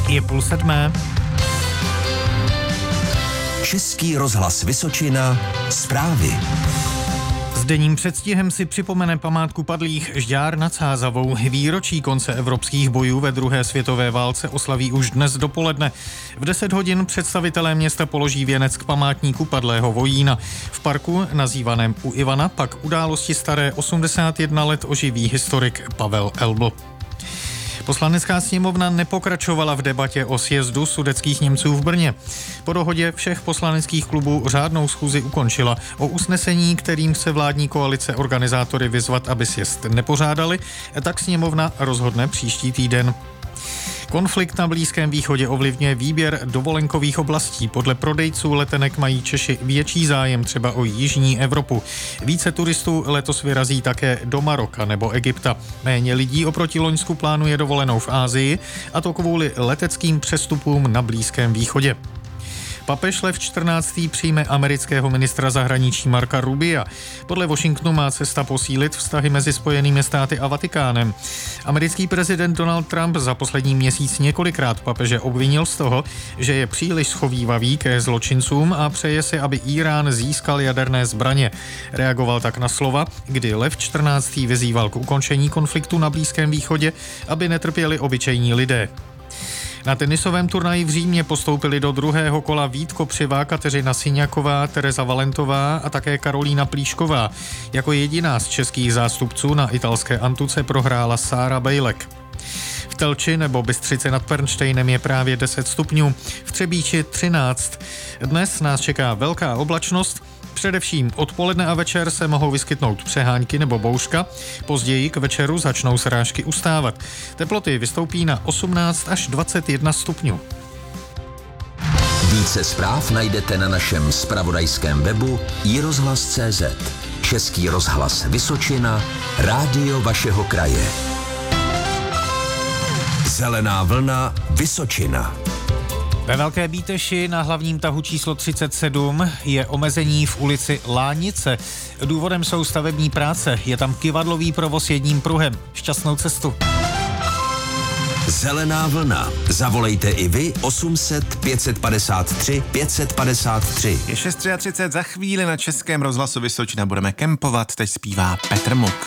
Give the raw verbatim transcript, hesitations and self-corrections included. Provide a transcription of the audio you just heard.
Je půl sedmé. Český rozhlas Vysočina, zprávy. S denním předstihem si připomene památku padlých Žďár nad Sázavou. Výročí konce evropských bojů ve druhé světové válce oslaví už dnes dopoledne. V deset hodin představitelé města položí věnec k památníku padlého vojína. V parku, nazývaném U Ivana, pak události staré osmdesát jedna let oživí historik Pavel Elbl. Poslanecká sněmovna nepokračovala v debatě o sjezdu sudetských Němců v Brně. Po dohodě všech poslaneckých klubů řádnou schůzi ukončila. O usnesení, kterým chce vládní koalice organizátory vyzvat, aby sjezd nepořádali, tak sněmovna rozhodne příští týden. Konflikt na Blízkém východě ovlivňuje výběr dovolenkových oblastí. Podle prodejců letenek mají Češi větší zájem třeba o jižní Evropu. Více turistů letos vyrazí také do Maroka nebo Egypta. Méně lidí oproti loňsku plánuje dovolenou v Asii, a to kvůli leteckým přestupům na Blízkém východě. Papež Lev čtrnáctý přijme amerického ministra zahraničí Marca Rubia. Podle Washingtonu má cesta posílit vztahy mezi Spojenými státy a Vatikánem. Americký prezident Donald Trump za poslední měsíc několikrát papeže obvinil z toho, že je příliš schovívavý ke zločincům a přeje si, aby Irán získal jaderné zbraně. Reagoval tak na slova, kdy Lev čtrnáctý vyzýval k ukončení konfliktu na Blízkém východě, aby netrpěli obyčejní lidé. Na tenisovém turnaji v Římě postoupili do druhého kola Vít Kopřivá, Kateřina Syňaková, Tereza Valentová a také Karolína Plíšková. Jako jediná z českých zástupců na italské antuce prohrála Sára Bejlek. V Telči nebo Bystřici nad Pernštejnem je právě deset stupňů, v Třebíči třináct. Dnes nás čeká velká oblačnost. Především odpoledne a večer se mohou vyskytnout přehánky nebo bouřka. Později k večeru začnou srážky ustávat. Teploty vystoupí na osmnáct až dvacet jedna stupňů. Více zpráv najdete na našem zpravodajském webu i rozhlas tečka cé zet. Český rozhlas Vysočina, rádio vašeho kraje. Zelená vlna Vysočina. Ve Velké Bíteši na hlavním tahu číslo třicet sedm je omezení v ulici Lánice. Důvodem jsou stavební práce, je tam kyvadlový provoz jedním pruhem. Šťastnou cestu. Zelená vlna. Zavolejte i vy osm set pět set padesát tři pět set padesát tři. Je šest třicet tři, za chvíli na Českém rozhlasu Vysočina budeme kempovat, teď zpívá Petr Muk.